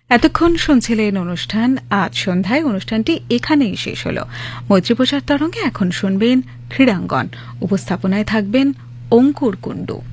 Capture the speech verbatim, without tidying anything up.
এতক্ষণ শুনছিলেন অনুষ্ঠান আজ সন্ধ্যায়। অনুষ্ঠানটি এখানেই শেষ হল। মৈত্রী প্রচার তরঙ্গে এখন শুনবেন ক্রীড়াঙ্গন। উপস্থাপনায় থাকবেন অঙ্কুর কুণ্ডু।